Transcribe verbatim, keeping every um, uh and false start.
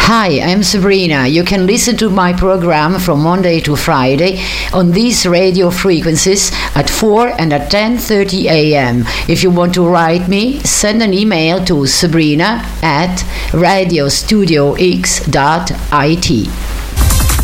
Hi, I'm Sabrina. You can listen to my program from Monday to Friday on these radio frequencies at four and at ten thirty a.m. If you want to write me, send an email to sabrina at radio studio x dot it.